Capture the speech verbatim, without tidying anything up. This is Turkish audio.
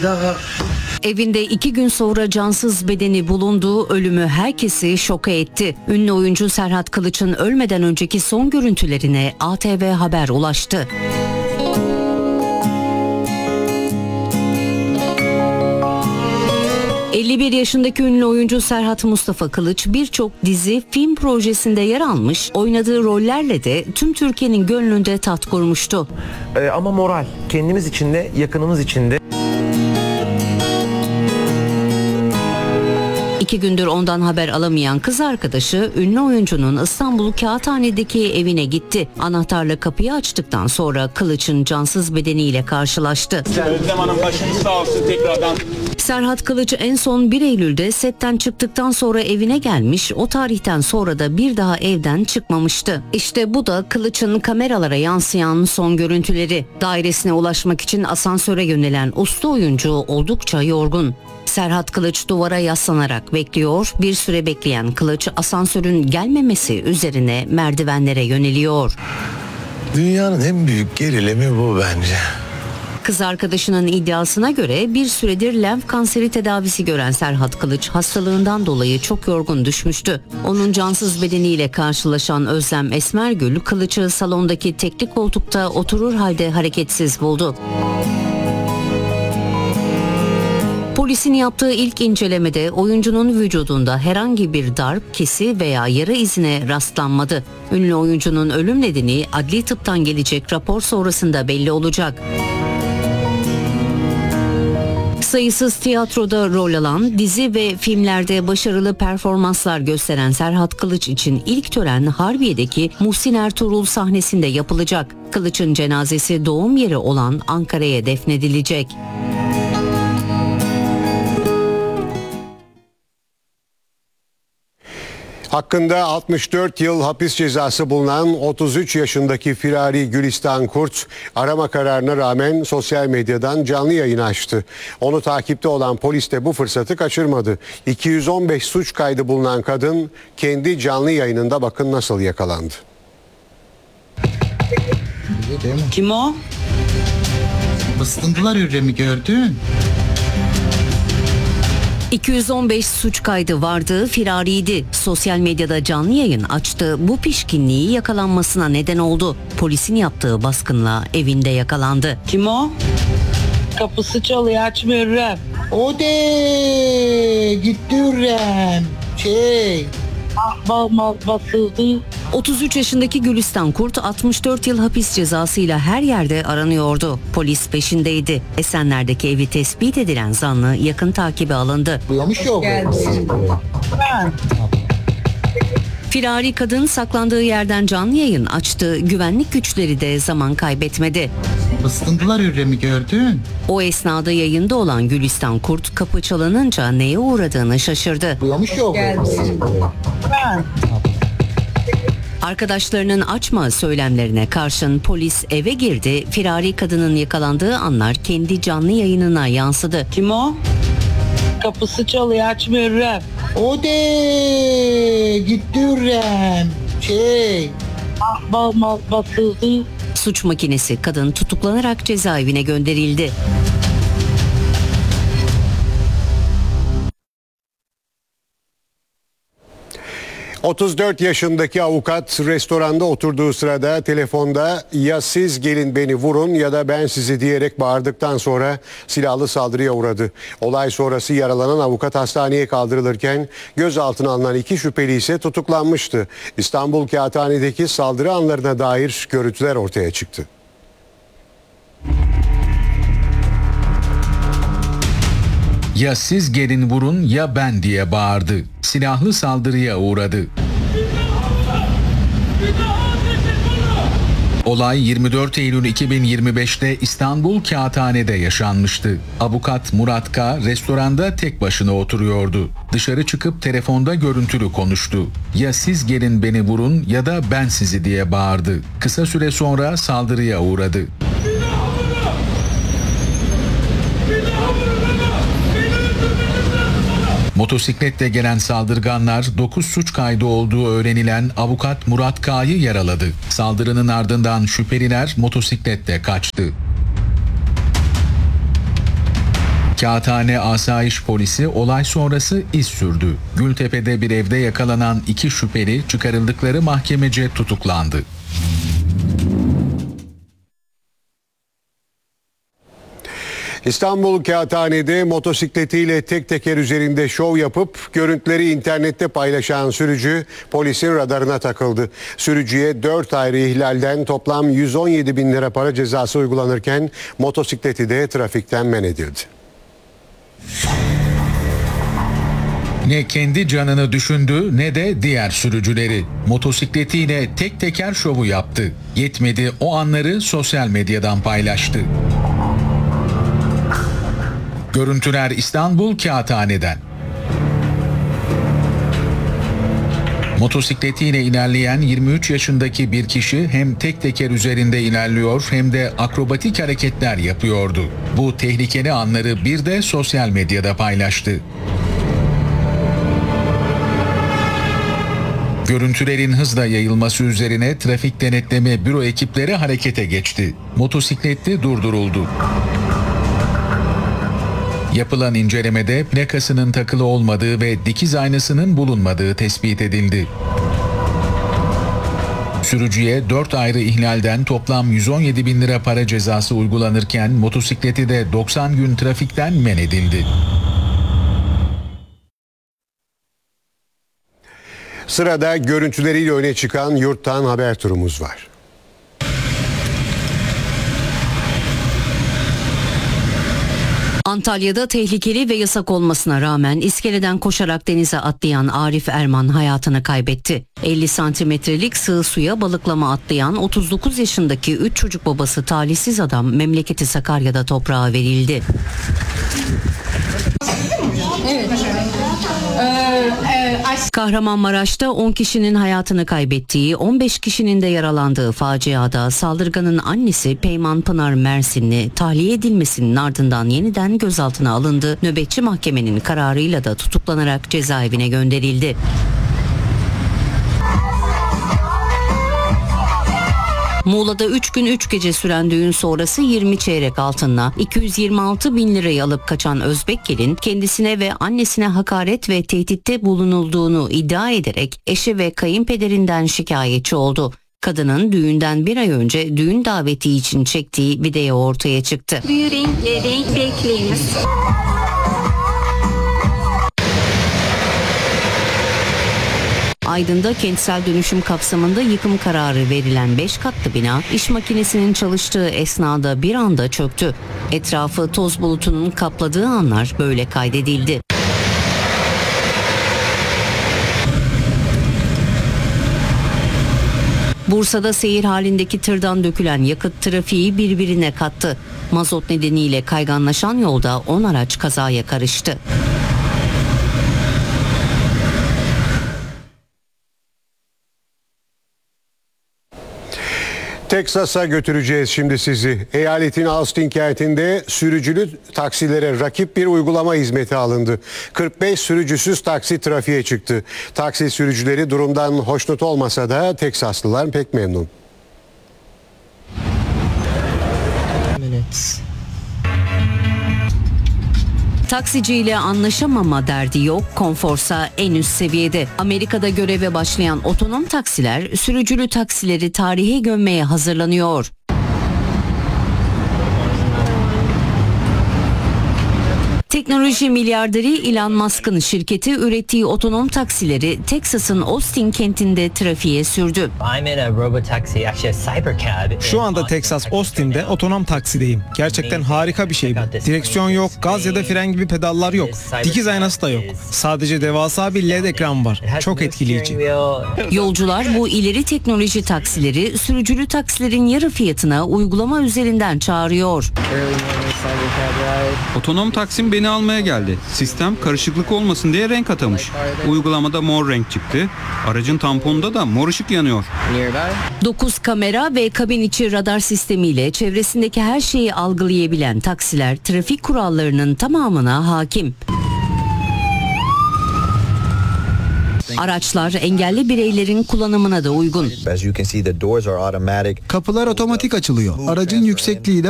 Evinde iki gün sonra cansız bedeni bulunduğu ölümü herkesi şoka etti. Ünlü oyuncu Serhat Kılıç'ın ölmeden önceki son görüntülerine A T V Haber ulaştı. elli bir yaşındaki ünlü oyuncu Serhat Mustafa Kılıç birçok dizi, film projesinde yer almış, oynadığı rollerle de tüm Türkiye'nin gönlünde taht kurmuştu. Ee, ama moral, kendimiz için de, yakınımız için de. İki gündür ondan haber alamayan kız arkadaşı ünlü oyuncunun İstanbul Kağıthane'deki evine gitti. Anahtarla kapıyı açtıktan sonra Kılıç'ın cansız bedeniyle karşılaştı. Özlem Hanım, başınız sağ olsun tekrardan. Serhat Kılıç en son bir Eylül'de setten çıktıktan sonra evine gelmiş, o tarihten sonra da bir daha evden çıkmamıştı. İşte bu da Kılıç'ın kameralara yansıyan son görüntüleri. Dairesine ulaşmak için asansöre yönelen usta oyuncu oldukça yorgun. Serhat Kılıç duvara yaslanarak bekliyor. Bir süre bekleyen Kılıç asansörün gelmemesi üzerine merdivenlere yöneliyor. Dünyanın en büyük gerilimi bu bence. Kız arkadaşının iddiasına göre bir süredir lenf kanseri tedavisi gören Serhat Kılıç hastalığından dolayı çok yorgun düşmüştü. Onun cansız bedeniyle karşılaşan Özlem Esmergül Kılıç'ı salondaki tekli koltukta oturur halde hareketsiz buldu. Polisin yaptığı ilk incelemede oyuncunun vücudunda herhangi bir darp, kesi veya yara izine rastlanmadı. Ünlü oyuncunun ölüm nedeni adli tıptan gelecek rapor sonrasında belli olacak. Sayısız tiyatroda rol alan, dizi ve filmlerde başarılı performanslar gösteren Serhat Kılıç için ilk tören Harbiye'deki Muhsin Ertuğrul sahnesinde yapılacak. Kılıç'ın cenazesi doğum yeri olan Ankara'ya defnedilecek. Hakkında altmış dört yıl hapis cezası bulunan otuz üç yaşındaki firari Gülistan Kurt, arama kararına rağmen sosyal medyadan canlı yayın açtı. Onu takipte olan polis de bu fırsatı kaçırmadı. iki yüz on beş suç kaydı bulunan kadın kendi canlı yayınında bakın nasıl yakalandı. Kim o? Isındılar Hürrem'i gördün. iki yüz on beş suç kaydı vardı, firariydi. Sosyal medyada canlı yayın açtı. Bu pişkinliği yakalanmasına neden oldu. Polisin yaptığı baskınla evinde yakalandı. Kim o? Kapısı çalıyor, açmıyor Hürrem. O de gitti Hürrem. Şey... Ah, bal mal basıldı. otuz üç yaşındaki Gülistan Kurt altmış dört yıl hapis cezasıyla her yerde aranıyordu. Polis peşindeydi. Esenler'deki evi tespit edilen zanlı yakın takibe alındı. Duymuş yok. Firari kadın saklandığı yerden canlı yayın açtı. Güvenlik güçleri de zaman kaybetmedi. Isındılar Hürrem'i gördün. O esnada yayında olan Gülistan Kurt kapı çalınınca neye uğradığını şaşırdı. Duymuş yok. Arkadaşlarının açma söylemlerine karşın polis eve girdi. Firari kadının yakalandığı anlar kendi canlı yayınına yansıdı. Kim o? Kapısı çalıyor, açmıyor Hürrem. O de gitti Hürrem. Şey... Ah, bal mal basıldı. Suç makinesi kadın tutuklanarak cezaevine gönderildi. otuz dört yaşındaki avukat restoranda oturduğu sırada telefonda "ya siz gelin beni vurun ya da ben sizi" diyerek bağırdıktan sonra silahlı saldırıya uğradı. Olay sonrası yaralanan avukat hastaneye kaldırılırken gözaltına alınan iki şüpheli ise tutuklanmıştı. İstanbul Kağıthane'deki saldırı anlarına dair görüntüler ortaya çıktı. "Ya siz gelin vurun ya ben" diye bağırdı. Silahlı saldırıya uğradı. Olay yirmi dört Eylül iki bin yirmi beş'te İstanbul Kağıthane'de yaşanmıştı. Avukat Murat K. restoranda tek başına oturuyordu. Dışarı çıkıp telefonda görüntülü konuştu. "Ya siz gelin beni vurun ya da ben sizi" diye bağırdı. Kısa süre sonra saldırıya uğradı. Motosikletle gelen saldırganlar dokuz suç kaydı olduğu öğrenilen avukat Murat K'yı yaraladı. Saldırının ardından şüpheliler motosikletle kaçtı. Kağıthane Asayiş Polisi olay sonrası iz sürdü. Gültepe'de bir evde yakalanan iki şüpheli çıkarıldıkları mahkemece tutuklandı. İstanbul Kağıthane'de motosikletiyle tek teker üzerinde şov yapıp görüntüleri internette paylaşan sürücü polisin radarına takıldı. Sürücüye dört ayrı ihlalden toplam yüz on yedi bin lira para cezası uygulanırken motosikleti de trafikten men edildi. Ne kendi canını düşündü ne de diğer sürücüleri. Motosikletiyle tek teker şovu yaptı. Yetmedi, o anları sosyal medyadan paylaştı. Görüntüler İstanbul Kağıthane'den. Motosikletiyle ilerleyen yirmi üç yaşındaki bir kişi hem tek teker üzerinde ilerliyor hem de akrobatik hareketler yapıyordu. Bu tehlikeli anları bir de sosyal medyada paylaştı. Görüntülerin hızla yayılması üzerine trafik denetleme büro ekipleri harekete geçti. Motosikletli durduruldu. Yapılan incelemede plakasının takılı olmadığı ve dikiz aynasının bulunmadığı tespit edildi. Sürücüye dört ayrı ihlalden toplam yüz on yedi bin lira para cezası uygulanırken motosikleti de doksan gün trafikten men edildi. Sırada görüntüleriyle öne çıkan yurttan haber turumuz var. Antalya'da tehlikeli ve yasak olmasına rağmen iskeleden koşarak denize atlayan Arif Erman hayatını kaybetti. elli santimetrelik sığ suya balıklama atlayan otuz dokuz yaşındaki üç çocuk babası talihsiz adam memleketi Sakarya'da toprağa verildi. Evet. Kahramanmaraş'ta on kişinin hayatını kaybettiği, on beş kişinin de yaralandığı faciada saldırganın annesi Peyman Pınar Mersinli tahliye edilmesinin ardından yeniden gözaltına alındı. Nöbetçi mahkemenin kararıyla da tutuklanarak cezaevine gönderildi. Muğla'da üç gün üç gece süren düğün sonrası yirmi çeyrek altınla iki yüz yirmi altı bin lirayı alıp kaçan Özbek gelin kendisine ve annesine hakaret ve tehditte bulunulduğunu iddia ederek eşi ve kayınpederinden şikayetçi oldu. Kadının düğünden bir ay önce düğün daveti için çektiği video ortaya çıktı. Büyü renkle renk bekleyiniz. Aydın'da kentsel dönüşüm kapsamında yıkım kararı verilen beş katlı bina iş makinesinin çalıştığı esnada bir anda çöktü. Etrafı toz bulutunun kapladığı anlar böyle kaydedildi. Bursa'da seyir halindeki tırdan dökülen yakıt trafiği birbirine kattı. Mazot nedeniyle kayganlaşan yolda on araç kazaya karıştı. Teksas'a götüreceğiz şimdi sizi. Eyaletin Austin kentinde sürücülü taksilere rakip bir uygulama hizmeti alındı. kırk beş sürücüsüz taksi trafiğe çıktı. Taksi sürücüleri durumdan hoşnut olmasa da Teksaslılar pek memnun. Taksiciyle anlaşamama derdi yok, konforsa en üst seviyede. Amerika'da göreve başlayan otonom taksiler sürücülü taksileri tarihe gömmeye hazırlanıyor. Teknoloji milyarderi Elon Musk'ın şirketi ürettiği otonom taksileri Teksas'ın Austin kentinde trafiğe sürdü. Şu anda Texas Austin'de otonom taksideyim. Gerçekten harika bir şey bu. Direksiyon yok, gaz ya da fren gibi pedallar yok. Dikiz aynası da yok. Sadece devasa bir L E D ekran var. Çok etkileyici. Yolcular bu ileri teknoloji taksileri sürücülü taksilerin yarı fiyatına uygulama üzerinden çağırıyor. Otonom taksim beni almaya geldi. Sistem karışıklık olmasın diye renk atamış. Uygulamada mor renk çıktı. Aracın tamponunda da mor ışık yanıyor. dokuz kamera ve kabin içi radar sistemiyle çevresindeki her şeyi algılayabilen taksiler trafik kurallarının tamamına hakim. Araçlar engelli bireylerin kullanımına da uygun. Kapılar otomatik açılıyor. Aracın yüksekliği de